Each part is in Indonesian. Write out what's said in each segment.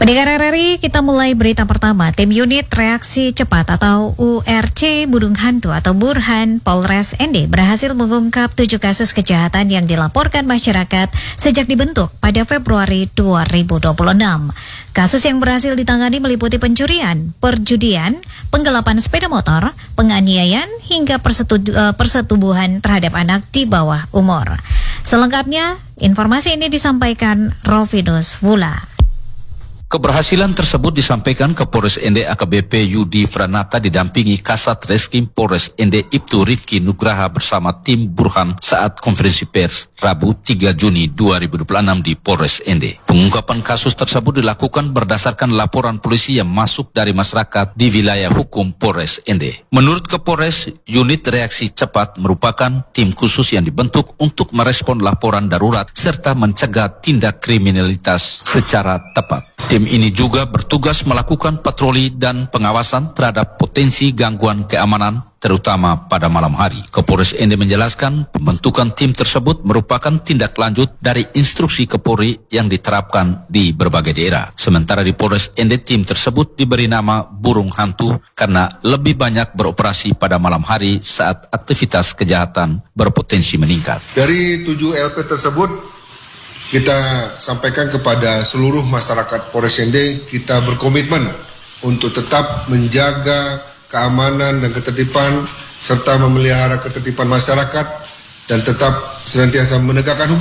Pendengar RRI, kita mulai berita pertama. Tim Unit Reaksi Cepat atau URC Burung Hantu atau Burhan Polres ND berhasil mengungkap 7 kasus kejahatan yang dilaporkan masyarakat sejak dibentuk pada Februari 2026. Kasus yang berhasil ditangani meliputi pencurian, perjudian, penggelapan sepeda motor, penganiayaan, hingga persetubuhan terhadap anak di bawah umur. Selengkapnya, informasi ini disampaikan Rovinus Wula. Keberhasilan tersebut disampaikan Kapolres ND AKBP Yudi Franata didampingi Kasat Reskrim Polres ND Ibtu Rifki Nugraha bersama tim Burhan saat konferensi pers Rabu 3 Juni 2026 di Polres ND. Pengungkapan kasus tersebut dilakukan berdasarkan laporan polisi yang masuk dari masyarakat di wilayah hukum Polres ND. Menurut Kapolres, unit reaksi cepat merupakan tim khusus yang dibentuk untuk merespon laporan darurat serta mencegah tindak kriminalitas secara tepat. Tim ini juga bertugas melakukan patroli dan pengawasan terhadap potensi gangguan keamanan, terutama pada malam hari. Kapolres ND menjelaskan pembentukan tim tersebut merupakan tindak lanjut dari instruksi Kapolri yang diterapkan di berbagai daerah. Sementara di Polres ND, tim tersebut diberi nama Burung Hantu karena lebih banyak beroperasi pada malam hari saat aktivitas kejahatan berpotensi meningkat. Dari 7 LP tersebut, kita sampaikan kepada seluruh masyarakat Polres ND, kita berkomitmen untuk tetap menjaga keamanan dan ketertiban serta memelihara ketertiban masyarakat dan tetap senantiasa menegakkan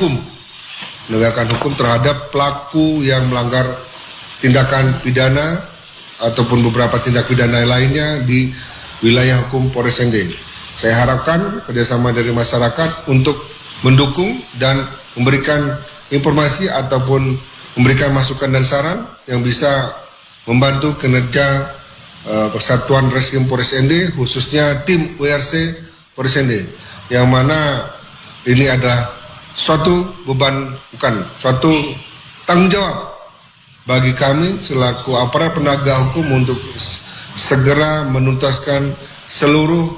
hukum terhadap pelaku yang melanggar tindakan pidana ataupun beberapa tindak pidana lainnya di wilayah hukum Polres ND. Saya harapkan kerjasama dari masyarakat untuk mendukung dan memberikan informasi ataupun memberikan masukan dan saran yang bisa membantu kinerja Persatuan Reskrim Polres ND, khususnya tim URC Polres ND, yang mana ini adalah suatu beban, suatu tanggung jawab bagi kami selaku aparat penegak hukum untuk segera menuntaskan seluruh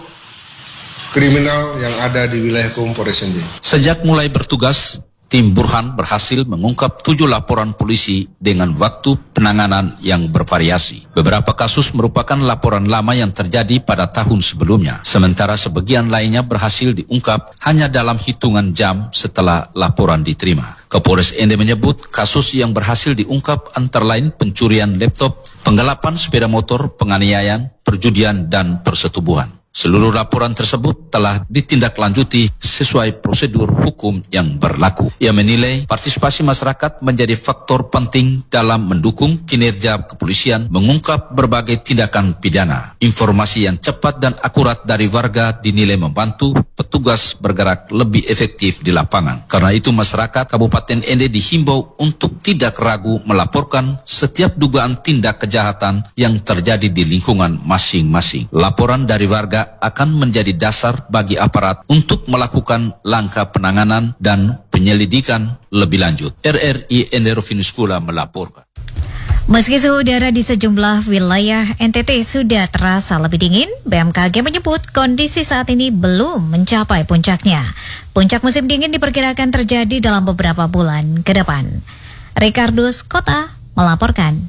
kriminal yang ada di wilayah hukum Polres ND. Sejak mulai bertugas, tim Burhan berhasil mengungkap 7 laporan polisi dengan waktu penanganan yang bervariasi. Beberapa kasus merupakan laporan lama yang terjadi pada tahun sebelumnya, sementara sebagian lainnya berhasil diungkap hanya dalam hitungan jam setelah laporan diterima. Kapolres ND menyebut kasus yang berhasil diungkap antara lain pencurian laptop, penggelapan sepeda motor, penganiayaan, perjudian, dan persetubuhan. Seluruh laporan tersebut telah ditindaklanjuti sesuai prosedur hukum yang berlaku. Ia menilai partisipasi masyarakat menjadi faktor penting dalam mendukung kinerja kepolisian mengungkap berbagai tindakan pidana. Informasi yang cepat dan akurat dari warga dinilai membantu petugas bergerak lebih efektif di lapangan. Karena itu masyarakat Kabupaten ND dihimbau untuk tidak ragu melaporkan setiap dugaan tindak kejahatan yang terjadi di lingkungan masing-masing. Laporan dari warga akan menjadi dasar bagi aparat untuk melakukan langkah penanganan dan penyelidikan lebih lanjut. RRI ND Rovinus Wula melaporkan. Meski suhu udara di sejumlah wilayah NTT sudah terasa lebih dingin, BMKG menyebut kondisi saat ini belum mencapai puncaknya. Puncak musim dingin diperkirakan terjadi dalam beberapa bulan ke depan. Ricardus Kota melaporkan.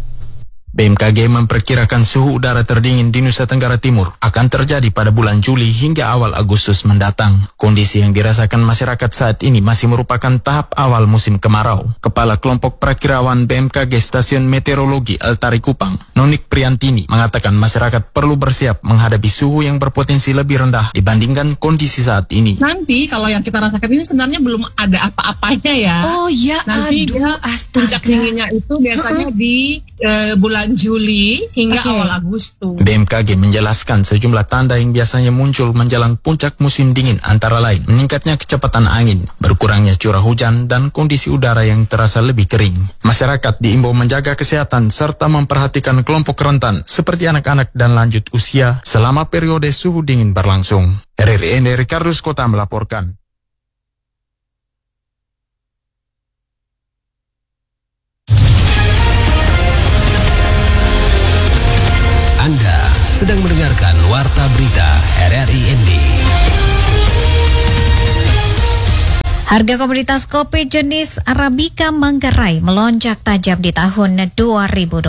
BMKG memperkirakan suhu udara terdingin di Nusa Tenggara Timur akan terjadi pada bulan Juli hingga awal Agustus mendatang. Kondisi yang dirasakan masyarakat saat ini masih merupakan tahap awal musim kemarau. Kepala Kelompok Prakirawan BMKG Stasiun Meteorologi Altari Kupang, Nonik Priantini, mengatakan masyarakat perlu bersiap menghadapi suhu yang berpotensi lebih rendah dibandingkan kondisi saat ini. Nanti kalau yang kita rasakan ini sebenarnya belum ada apa-apanya ya. Oh ya, nanti puncak dinginnya itu biasanya di bulan Juli hingga awal Agustus. BMKG menjelaskan sejumlah tanda yang biasanya muncul menjelang puncak musim dingin antara lain meningkatnya kecepatan angin, berkurangnya curah hujan, dan kondisi udara yang terasa lebih kering. Masyarakat diimbau menjaga kesehatan serta memperhatikan kelompok rentan seperti anak-anak dan lanjut usia selama periode suhu dingin berlangsung. RRI ND Ricardus Kota melaporkan. Anda sedang mendengarkan Warta Berita RRI ND. Harga komoditas kopi jenis Arabica Manggarai melonjak tajam di tahun 2026.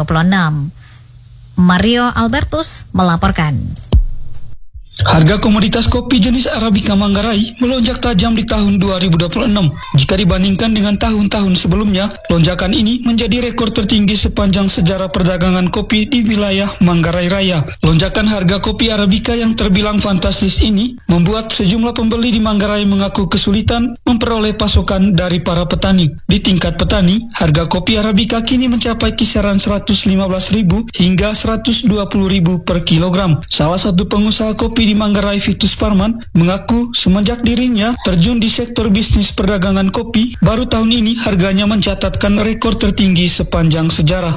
Mario Albertus melaporkan. Harga komoditas kopi jenis Arabica Manggarai melonjak tajam di tahun 2026. Jika dibandingkan dengan tahun-tahun sebelumnya, lonjakan ini menjadi rekor tertinggi sepanjang sejarah perdagangan kopi di wilayah Manggarai Raya. Lonjakan harga kopi Arabica yang terbilang fantastis ini membuat sejumlah pembeli di Manggarai mengaku kesulitan memperoleh pasokan dari para petani. Di tingkat petani, harga kopi Arabica kini mencapai kisaran 115.000 hingga 120.000 per kilogram. Salah satu pengusaha kopi di Manggarai, Vitus Parman, mengaku semenjak dirinya terjun di sektor bisnis perdagangan kopi, baru tahun ini harganya mencatatkan rekor tertinggi sepanjang sejarah.